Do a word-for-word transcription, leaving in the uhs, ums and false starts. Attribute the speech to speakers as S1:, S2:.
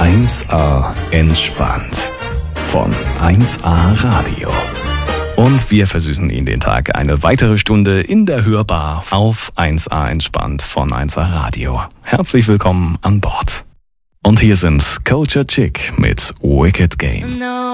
S1: eins A entspannt von eins A Radio. Und wir versüßen Ihnen den Tag eine weitere Stunde in der Hörbar auf eins A entspannt von eins A Radio. Herzlich willkommen an Bord. Und hier sind Culture Chick mit Wicked Game.